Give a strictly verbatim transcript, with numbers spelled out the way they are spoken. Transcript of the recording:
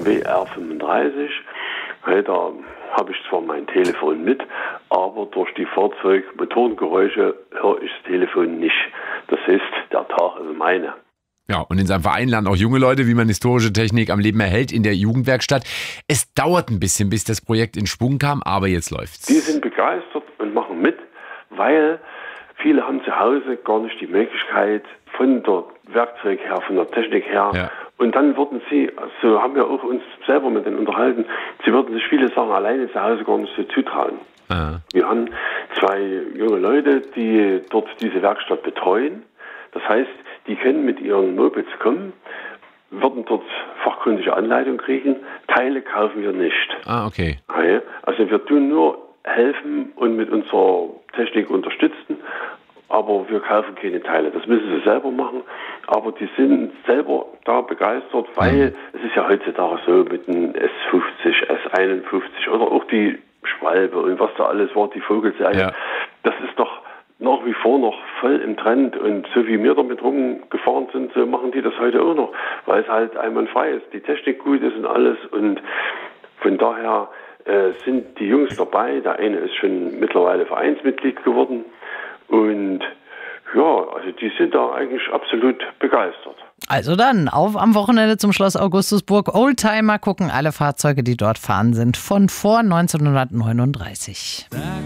W R fünfunddreißig. Hey, da habe ich zwar mein Telefon mit, aber durch die Fahrzeugmotorengeräusche höre ich das Telefon nicht. Das heißt, der Tag ist meine. Ja, und in seinem Verein lernen auch junge Leute, wie man historische Technik am Leben erhält in der Jugendwerkstatt. Es dauert ein bisschen, bis das Projekt in Schwung kam, aber jetzt läuft's. Die sind begeistert und machen mit, weil viele haben zu Hause gar nicht die Möglichkeit von der Werkzeug her, von der Technik her. Ja. Und dann würden sie, so haben wir auch uns selber mit denen unterhalten, sie würden sich viele Sachen alleine zu Hause gar nicht so zutrauen. Aha. Wir haben zwei junge Leute, die dort diese Werkstatt betreuen. Das heißt, die können mit ihren Mopeds kommen, würden dort fachkundige Anleitung kriegen. Teile kaufen wir nicht. Ah, okay. Also wir tun nur helfen und mit unserer Technik unterstützen, aber wir kaufen keine Teile. Das müssen sie selber machen, aber die sind selber da begeistert, weil mhm. es ist ja heutzutage so mit dem S fünfzig, S einundfünfzig oder auch die Schwalbe und was da alles war, die Vogelserie. Ja. Das ist doch nach wie vor noch voll im Trend und so wie wir damit rumgefahren sind, so machen die das heute auch noch, weil es halt einwandfrei ist, die Technik gut ist und alles und von daher äh, sind die Jungs dabei. Der eine ist schon mittlerweile Vereinsmitglied geworden und ja, also die sind da eigentlich absolut begeistert. Also dann, auf am Wochenende zum Schloss Augustusburg. Oldtimer gucken alle Fahrzeuge, die dort fahren, sind von vor neunzehnhundertneununddreißig.